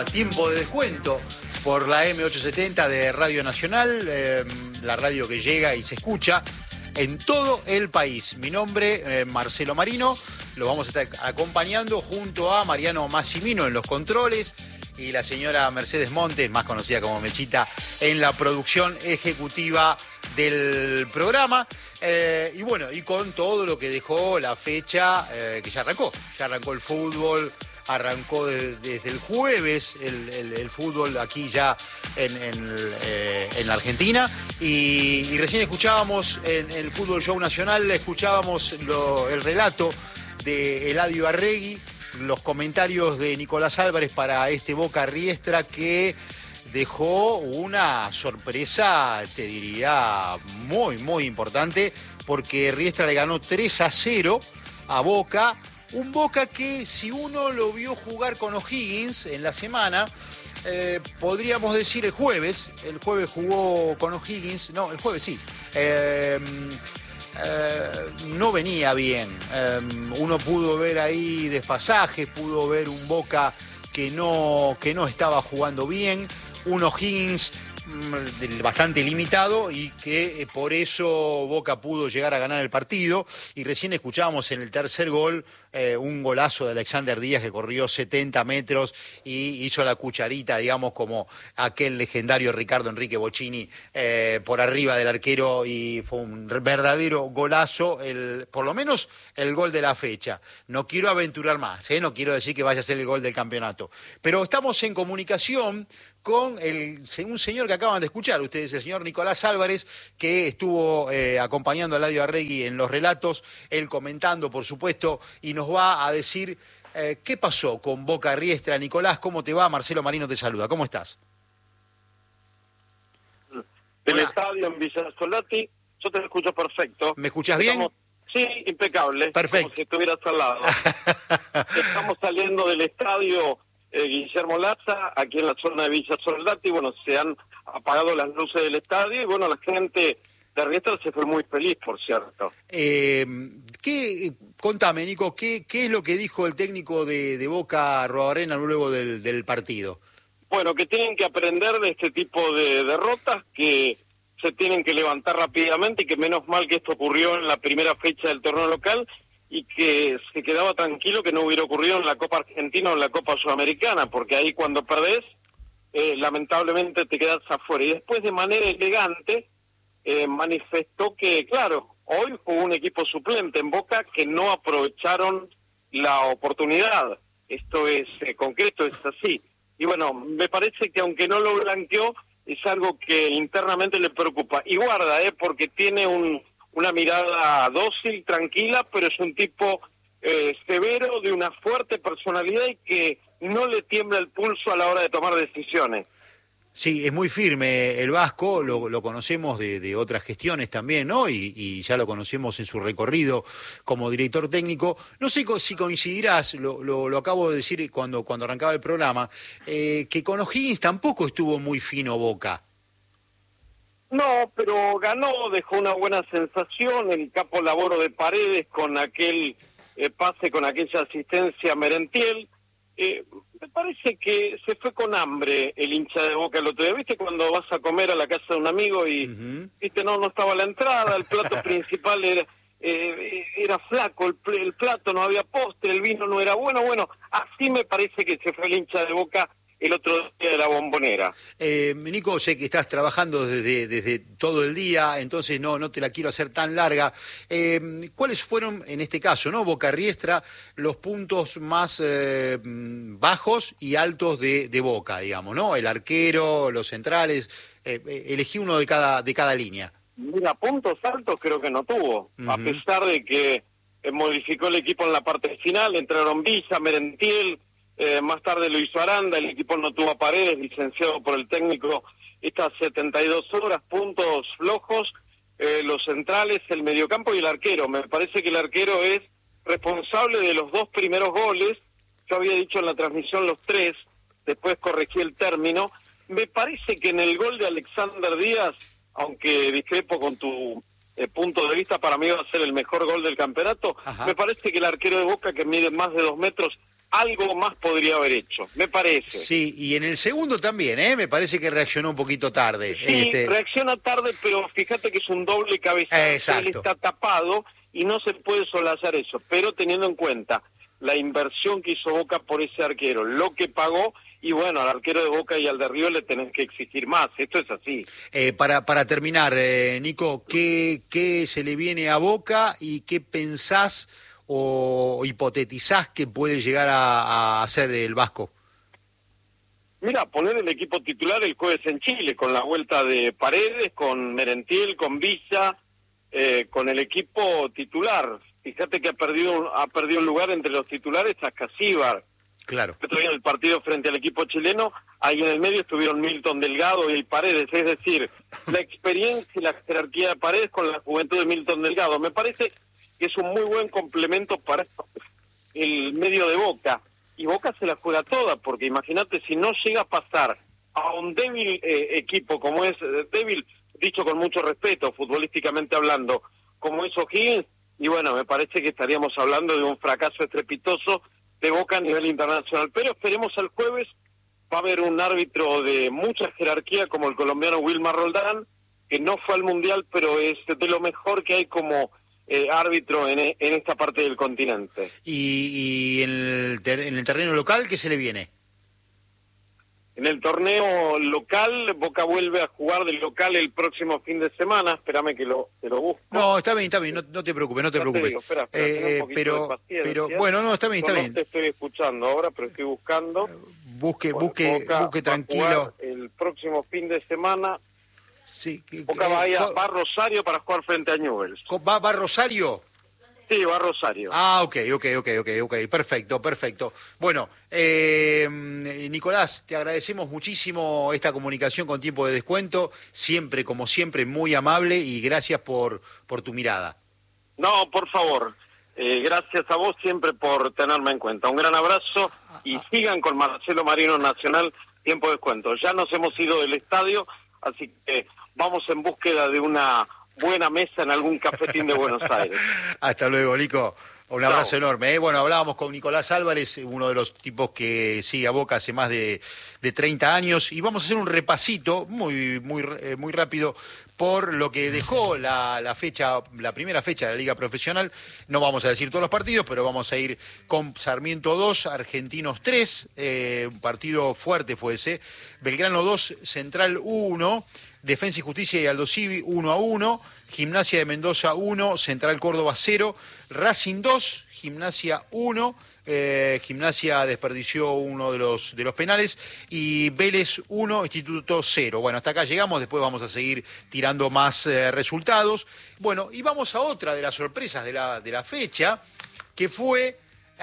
a Tiempo de Descuento por la M870 de Radio Nacional, la radio que llega y se escucha en todo el país. Mi nombre, Marcelo Marino, lo vamos a estar acompañando junto a Mariano Massimino en los controles y la señora Mercedes Montes, más conocida como Mechita, en la producción ejecutiva del programa. Y bueno, y con todo lo que dejó la fecha que ya arrancó el fútbol. Arrancó desde el jueves el fútbol aquí ya en la Argentina y recién escuchábamos en el Fútbol Show Nacional, escuchábamos el relato de Eladio Arregui, los comentarios de Nicolás Álvarez para este Boca Riestra que dejó una sorpresa, te diría, muy, muy importante, porque Riestra le ganó 3-0 a Boca. Un Boca que, si uno lo vio jugar con O'Higgins en la semana, podríamos decir el jueves jugó con O'Higgins, no, el jueves sí, no venía bien. Uno pudo ver ahí despasajes, pudo ver un Boca que no estaba jugando bien, un O'Higgins bastante limitado y que por eso Boca pudo llegar a ganar el partido. Y recién escuchábamos en el tercer gol un golazo de Alexander Díaz que corrió 70 metros y hizo la cucharita, digamos, como aquel legendario Ricardo Enrique Bocchini por arriba del arquero, y fue un verdadero golazo, por lo menos el gol de la fecha. No quiero aventurar más, no quiero decir que vaya a ser el gol del campeonato, pero estamos en comunicación con un señor que acaban de escuchar ustedes, el señor Nicolás Álvarez, que estuvo acompañando a Eladio Arregui en los relatos, él comentando, por supuesto, y nos va a decir qué pasó con Boca Riestra. Nicolás, ¿cómo te va? Marcelo Marino te saluda, ¿cómo estás? Del estadio en Villa Soldati, yo te escucho perfecto. ¿Me escuchás bien? Sí, impecable. Perfecto. Como si estuvieras al lado. Estamos saliendo del estadio Guillermo Laza, aquí en la zona de Villa Soldati. Bueno, se han apagado las luces del estadio y bueno, la gente de Riestra se fue muy feliz, por cierto. Contame, Nico, ¿qué es lo que dijo el técnico de Boca, Arruabarrena, luego del partido? Bueno, que tienen que aprender de este tipo de derrotas, que se tienen que levantar rápidamente y que menos mal que esto ocurrió en la primera fecha del torneo local y que se quedaba tranquilo que no hubiera ocurrido en la Copa Argentina o en la Copa Sudamericana, porque ahí cuando perdés, lamentablemente te quedas afuera. Y después, de manera elegante, manifestó que, claro, hoy jugó un equipo suplente en Boca que no aprovecharon la oportunidad. Esto es concreto, es así. Y bueno, me parece que aunque no lo blanqueó, es algo que internamente le preocupa. Y guarda, porque tiene una mirada dócil, tranquila, pero es un tipo severo, de una fuerte personalidad y que no le tiembla el pulso a la hora de tomar decisiones. Sí, es muy firme el vasco, lo conocemos de otras gestiones también, ¿no? Y ya lo conocemos en su recorrido como director técnico. No sé si coincidirás, lo acabo de decir cuando arrancaba el programa, que con O'Higgins tampoco estuvo muy fino Boca. No, pero ganó, dejó una buena sensación, el capo laboro de Paredes con aquel pase, con aquella asistencia a Merentiel. Me parece que se fue con hambre el hincha de Boca el otro día. ¿Viste cuando vas a comer a la casa de un amigo y viste no estaba la entrada, el plato principal era flaco, el plato no había postre, el vino no era bueno? Bueno, así me parece que se fue el hincha de Boca el otro día de la Bombonera. Nico, sé que estás trabajando desde todo el día, entonces no te la quiero hacer tan larga. ¿Cuáles fueron, en este caso, no Boca Riestra, los puntos más bajos y altos de Boca, digamos, ¿no? El arquero, los centrales, elegí uno de cada línea. Mira, puntos altos creo que no tuvo, a pesar de que modificó el equipo en la parte final, entraron Villa, Merentiel, más tarde lo hizo Aranda, el equipo no tuvo a Paredes, licenciado por el técnico estas 72 horas, puntos flojos, los centrales, el mediocampo y el arquero. Me parece que el arquero es responsable de los dos primeros goles. Yo había dicho en la transmisión los tres, después corregí el término. Me parece que en el gol de Alexander Díaz, aunque discrepo con tu punto de vista, para mí va a ser el mejor gol del campeonato. Me parece que el arquero de Boca, que mide más de 2 metros, algo más podría haber hecho, me parece. Sí, y en el segundo también, me parece que reaccionó un poquito tarde. Sí, reacciona tarde, pero fíjate que es un doble cabezazo, él está tapado y no se puede solazar eso, pero teniendo en cuenta la inversión que hizo Boca por ese arquero, lo que pagó, y bueno, al arquero de Boca y al de River le tenés que exigir más, esto es así. Para terminar, Nico, ¿qué se le viene a Boca y qué pensás o hipotetizás que puede llegar a hacer el Vasco? Mira, poner el equipo titular el jueves en Chile, con la vuelta de Paredes, con Merentiel, con Villa, con el equipo titular. Fíjate que ha perdido un lugar entre los titulares a Casíbar. Claro. En el partido frente al equipo chileno, ahí en el medio estuvieron Milton Delgado y Paredes, es decir, la experiencia y la jerarquía de Paredes con la juventud de Milton Delgado. Me parece que es un muy buen complemento para el medio de Boca. Y Boca se la juega toda, porque imagínate, si no llega a pasar a un débil equipo, como es débil, dicho con mucho respeto, futbolísticamente hablando, como es O'Higgins, y bueno, me parece que estaríamos hablando de un fracaso estrepitoso de Boca a nivel internacional. Pero esperemos al jueves, va a haber un árbitro de mucha jerarquía como el colombiano Wilmar Roldán, que no fue al Mundial, pero es de lo mejor que hay como árbitro en esta parte del continente. ¿Y en el terreno local qué se le viene? En el torneo local, Boca vuelve a jugar del local el próximo fin de semana. Espérame que lo busco. No, está bien, no te preocupes, no te preocupes. Digo, espera, pero bueno, no, está bien, está bien. No te estoy escuchando ahora, pero estoy buscando. Busque tranquilo. Va a jugar el próximo fin de semana. Sí, Boca va a Rosario para jugar frente a Newell's. ¿Va a Rosario? Sí, va a Rosario. Ah, ok, perfecto. Bueno, Nicolás, te agradecemos muchísimo esta comunicación con tiempo de descuento, siempre, como siempre, muy amable y gracias por tu mirada. No, por favor, gracias a vos siempre por tenerme en cuenta. Un gran abrazo y sigan con Marcelo Marino Nacional, tiempo de descuento. Ya nos hemos ido del estadio, así que vamos en búsqueda de una buena mesa en algún cafetín de Buenos Aires. Hasta luego, Nico. Un abrazo enorme. Bueno, hablábamos con Nicolás Álvarez, uno de los tipos que sigue a Boca hace más de 30 años, y vamos a hacer un repasito muy rápido por lo que dejó la primera fecha de la Liga Profesional. No vamos a decir todos los partidos, pero vamos a ir con Sarmiento 2, Argentinos 3, un partido fuerte fue ese, Belgrano 2, Central 1, Defensa y Justicia y Aldo Civi 1-1, Gimnasia de Mendoza 1, Central Córdoba 0, Racing 2, Gimnasia 1, Gimnasia desperdició uno de los penales, y Vélez 1, Instituto 0. Bueno, hasta acá llegamos, después vamos a seguir tirando más resultados. Bueno, y vamos a otra de las sorpresas de la fecha, que fue,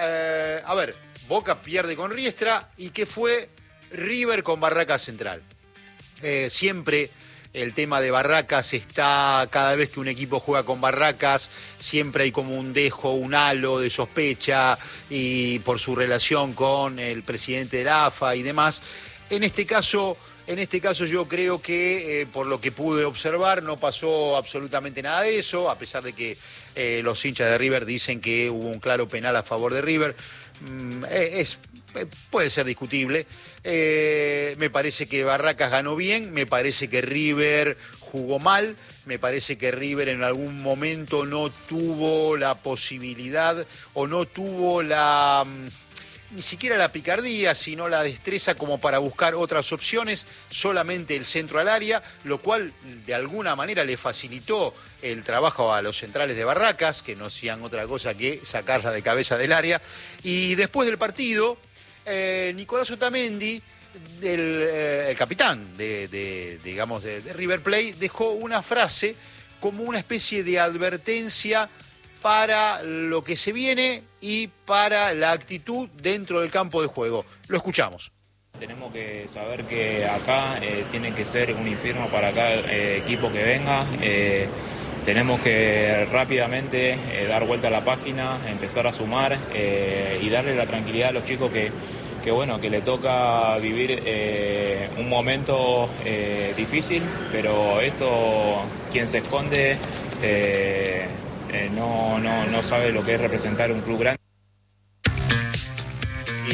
Boca pierde con Riestra, y que fue River con Barracas Central. Siempre el tema de Barracas está, cada vez que un equipo juega con Barracas, siempre hay como un dejo, un halo de sospecha, y por su relación con el presidente de la AFA y demás. En este caso yo creo que, por lo que pude observar, no pasó absolutamente nada de eso, a pesar de que los hinchas de River dicen que hubo un claro penal a favor de River. Puede ser discutible. Me parece que Barracas ganó bien, me parece que River jugó mal, me parece que River en algún momento no tuvo la posibilidad o no tuvo ni siquiera la picardía, sino la destreza como para buscar otras opciones, solamente el centro al área, lo cual de alguna manera le facilitó el trabajo a los centrales de Barracas, que no hacían otra cosa que sacarla de cabeza del área. Y después del partido, Nicolás Otamendi, el capitán de River Plate, dejó una frase como una especie de advertencia para lo que se viene y para la actitud dentro del campo de juego. Lo escuchamos. Tenemos que saber que acá tiene que ser un infierno para cada equipo que venga. Tenemos que rápidamente dar vuelta a la página, empezar a sumar y darle la tranquilidad a los chicos que le toca vivir un momento difícil, pero esto, quien se esconde no sabe lo que es representar un club grande.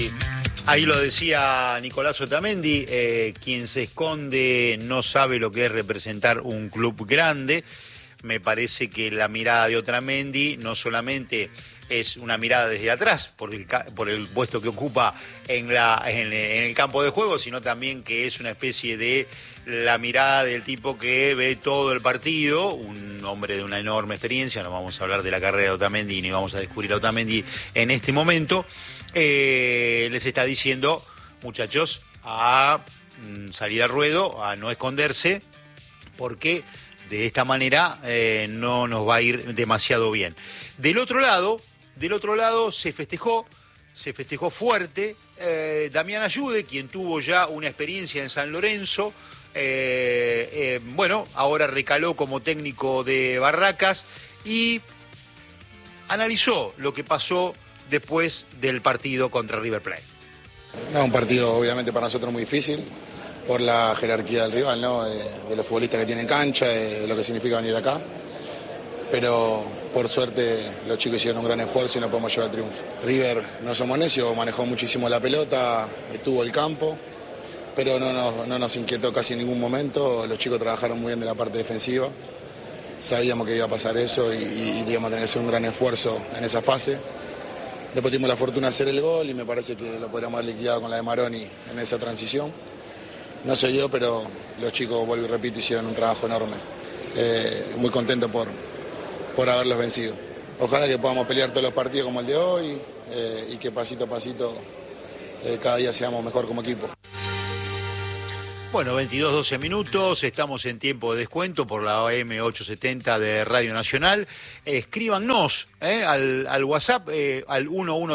Ahí lo decía Nicolás Otamendi, quien se esconde no sabe lo que es representar un club grande. Me parece que la mirada de Otamendi no solamente es una mirada desde atrás por el puesto que ocupa en el campo de juego, sino también que es una especie de la mirada del tipo que ve todo el partido, un hombre de una enorme experiencia. No vamos a hablar de la carrera de Otamendi ni vamos a descubrir a Otamendi en este momento. Les está diciendo, muchachos, a salir al ruedo, a no esconderse, porque de esta manera no nos va a ir demasiado bien. Del otro lado se festejó fuerte Damián Ayude, quien tuvo ya una experiencia en San Lorenzo. Bueno, ahora recaló como técnico de Barracas y analizó lo que pasó después del partido contra River Plate. Un partido obviamente para nosotros muy difícil por la jerarquía del rival, ¿no? De los futbolistas que tienen cancha, de lo que significa venir acá. Pero por suerte los chicos hicieron un gran esfuerzo y no podemos llevar el triunfo. River, no somos necios, manejó muchísimo la pelota, tuvo el campo, pero no nos inquietó casi en ningún momento. Los chicos trabajaron muy bien de la parte defensiva. Sabíamos que iba a pasar eso y íbamos a tener que hacer un gran esfuerzo en esa fase. Después tuvimos la fortuna de hacer el gol y me parece que lo podríamos haber liquidado con la de Maroni en esa transición. No sé yo, pero los chicos, vuelvo y repito, hicieron un trabajo enorme. Muy contento por haberlos vencido. Ojalá que podamos pelear todos los partidos como el de hoy y que pasito a pasito cada día seamos mejor como equipo. Bueno, 22-12 minutos, estamos en tiempo de descuento por la AM870 de Radio Nacional. Escríbanos al WhatsApp, al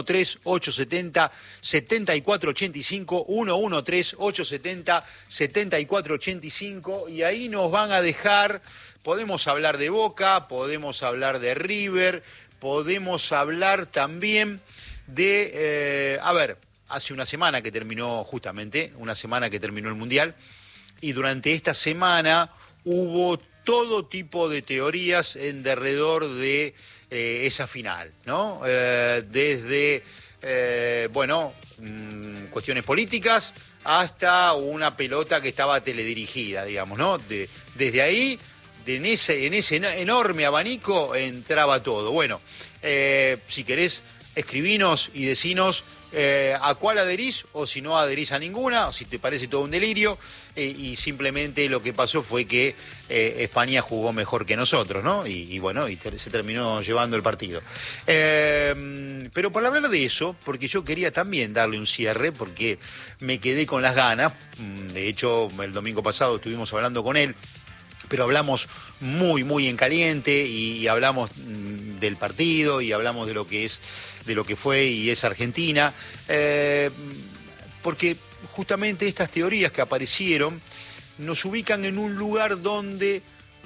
113-870-7485, 113-870-7485, y ahí nos van a dejar, podemos hablar de Boca, podemos hablar de River, podemos hablar también de, hace una semana que terminó el Mundial, y durante esta semana hubo todo tipo de teorías en derredor de esa final, ¿no? Desde, cuestiones políticas hasta una pelota que estaba teledirigida, digamos, ¿no? Desde ahí, en ese enorme abanico, entraba todo. Bueno, si querés, escribinos y decinos a cuál adherís, o si no adherís a ninguna, o si te parece todo un delirio, y simplemente lo que pasó fue que España jugó mejor que nosotros, ¿no? Y se terminó llevando el partido. Pero para hablar de eso, porque yo quería también darle un cierre, porque me quedé con las ganas. De hecho, el domingo pasado estuvimos hablando con él, pero hablamos muy, muy en caliente y hablamos del partido y hablamos de lo que fue y es Argentina, porque justamente estas teorías que aparecieron nos ubican en un lugar donde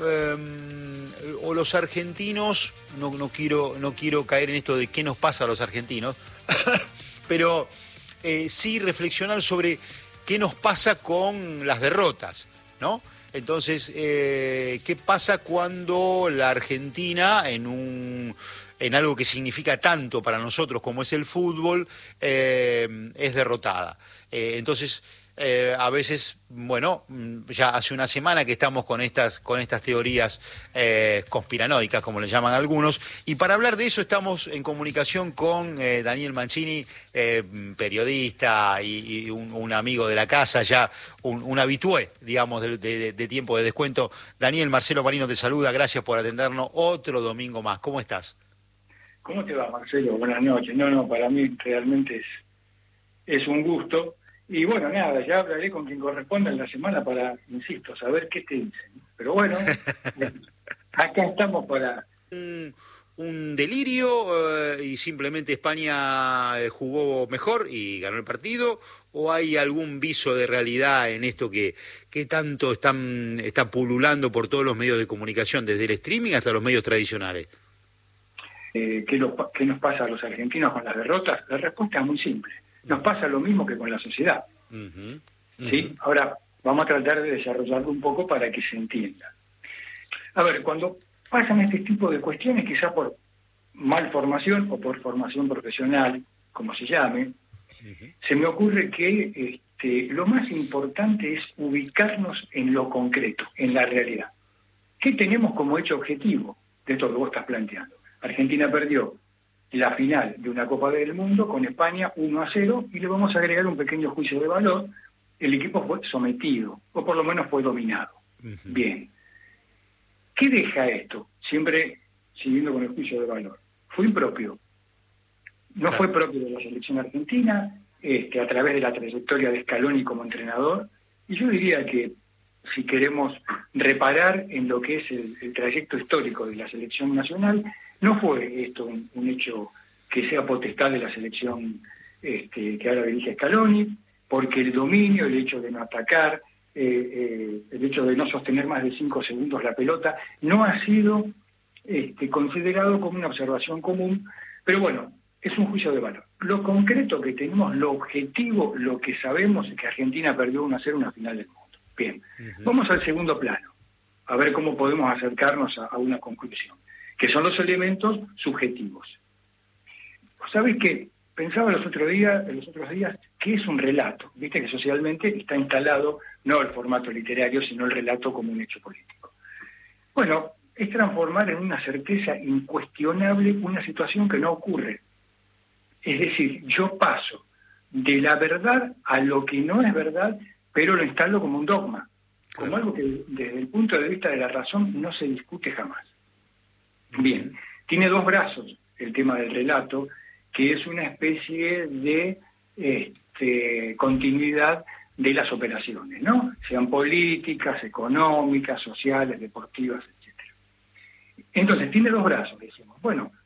o los argentinos, no quiero caer en esto de qué nos pasa a los argentinos, pero sí reflexionar sobre qué nos pasa con las derrotas, ¿no? Entonces, ¿qué pasa cuando la Argentina, en algo que significa tanto para nosotros como es el fútbol, es derrotada? Entonces, a veces, ya hace una semana que estamos con estas teorías conspiranoicas, como le llaman algunos, y para hablar de eso estamos en comunicación con Daniel Mancini, periodista y un amigo de la casa, ya un habitué, digamos, de tiempo de descuento. Daniel, Marcelo Marino te saluda, gracias por atendernos otro domingo más. ¿Cómo estás? ¿Cómo te va, Marcelo? Buenas noches. No, para mí realmente es un gusto. Y bueno, nada, ya hablaré con quien corresponda en la semana para, insisto, saber qué te dicen. Pero bueno, acá estamos para... Un delirio y simplemente España jugó mejor y ganó el partido, o hay algún viso de realidad en esto que tanto está pululando por todos los medios de comunicación, desde el streaming hasta los medios tradicionales? ¿Qué nos pasa a los argentinos con las derrotas? La respuesta es muy simple. Nos pasa lo mismo que con la sociedad. ¿Sí? Ahora, vamos a tratar de desarrollarlo un poco para que se entienda. A ver, cuando pasan este tipo de cuestiones, quizá por malformación o por formación profesional, como se llame, se me ocurre que lo más importante es ubicarnos en lo concreto, en la realidad. ¿Qué tenemos como hecho objetivo de esto que vos estás planteando? Argentina perdió la final de una Copa del Mundo con España 1-0 y le vamos a agregar un pequeño juicio de valor. El equipo fue sometido, o por lo menos fue dominado. Bien. ¿Qué deja esto? Siempre siguiendo con el juicio de valor. Fue impropio. No fue propio de la selección argentina, a través de la trayectoria de Scaloni como entrenador, y yo diría que si queremos reparar en lo que es el trayecto histórico de la selección nacional, no fue esto un hecho que sea potestad de la selección que ahora dirige Scaloni, porque el dominio, el hecho de no atacar, el hecho de no sostener más de 5 segundos la pelota, no ha sido considerado como una observación común, pero bueno, es un juicio de valor. Lo concreto que tenemos, lo objetivo, lo que sabemos es que Argentina perdió 1-0 una final del mundo. Bien, vamos al segundo plano, a ver cómo podemos acercarnos a una conclusión, que son los elementos subjetivos. ¿Sabes qué? Pensaba los otros días, que es un relato. Viste que socialmente está instalado no el formato literario, sino el relato como un hecho político. Bueno, es transformar en una certeza incuestionable una situación que no ocurre. Es decir, yo paso de la verdad a lo que no es verdad, pero lo instalo como un dogma, como algo que desde el punto de vista de la razón no se discute jamás. Bien, tiene dos brazos el tema del relato, que es una especie de continuidad de las operaciones, ¿no? Sean políticas, económicas, sociales, deportivas, etc. Entonces, tiene dos brazos, decimos. Bueno,